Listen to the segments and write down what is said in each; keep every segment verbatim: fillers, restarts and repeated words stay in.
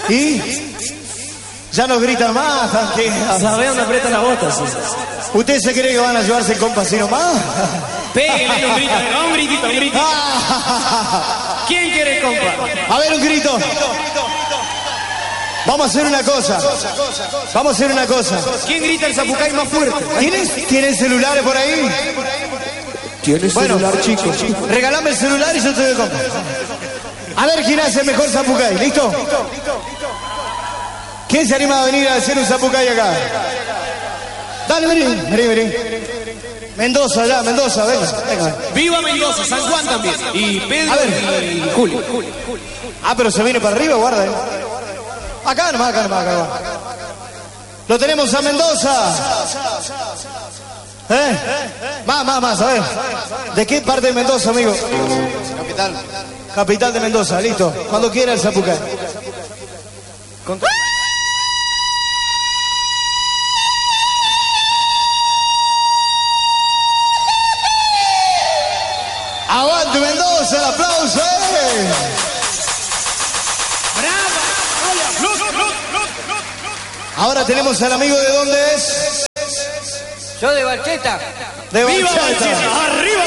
¿Y? Ya no gritan más, tranquilo. ¿Sabe dónde aprieta la bota? Sí. ¿Usted se cree que van a llevarse el compa así nomás? Pégale un grito, un gritito, un gritito. ¿Quién quiere compa? A ver, un grito. Vamos a hacer una cosa. Vamos a hacer una cosa. ¿Quién grita el zapucay más fuerte? ¿Tienes, ¿Tienes celulares por ahí? ¿Tienes Bueno, celular, chico? Regalame el celular y yo te doy compa. A ver quién hace el mejor zapucay. ¿Listo? ¿Quién se anima a venir a hacer un zapucay acá? Dale, vení, vení, vení. Mendoza, ya, Mendoza, venga, venga. Viva Mendoza, San Juan también. Y Pedro y Julio. Ah, pero se viene para arriba, guarda. Eh. Acá nomás, acá nomás, acá nomás. Lo tenemos a Mendoza. ¿Eh? Más, más, más, a ver. ¿De qué parte de Mendoza, amigo? Capital. Capital de Mendoza, listo. Cuando quiera el zapucay. Con... ¡Aguante Mendoza! ¡El aplauso! ¡Eh! Ahora tenemos al amigo de dónde es. Yo de Balcheta. De ¡Viva Balcheta. Balcheta! ¡Arriba!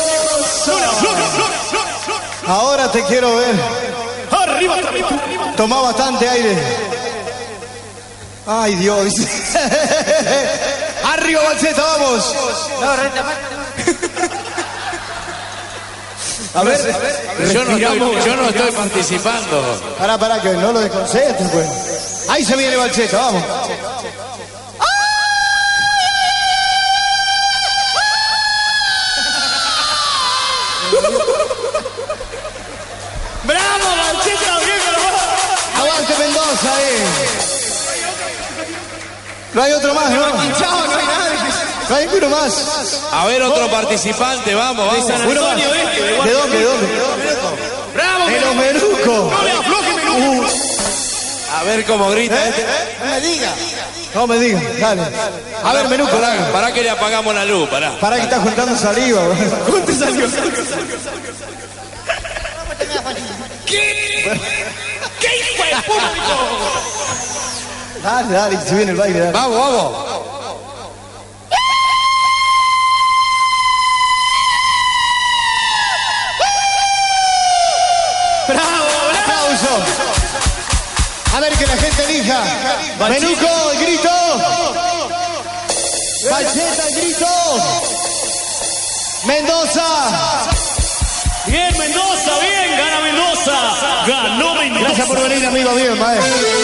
Ahora te quiero ver. ¡Arriba! Toma bastante aire. Ay, Dios. Arriba Balcheta, vamos. No, renta más. A ver, Yo no, estoy, yo no estoy participando. pará, pará, que no lo desconcentres, pues. Ahí se viene Balcheta, vamos. ¡Bravo, Balcheta! ¡Bien, bravo! Aguante Mendoza, eh. No hay otro más, ¿no? No hay nada. No hay uno más. A ver, otro participante, vamos, De San vamos. Antonio este. ¿De dónde, de dónde? ¡Bravo! De los Merucos. ¡No le afloje, Menuco! A ver cómo grita este. No me digas. No me digas, dale. A ver, Menuco, Pará, dale. pará que le apagamos la luz, pará. Pará que está juntando saliva. ¿Cuánto salió? ¿Qué? ¿Qué hijo de público? Dale, dale, se viene el baile, dale. Vamos, vamos. ¡Bravo, Aplauso. A ver que la gente elija. Menuco, el grito. Balcheta, el grito. Mendoza. Bien, Mendoza, bien, gana Mendoza. Ganó Mendoza. Gracias por venir, amigo mío, maestro.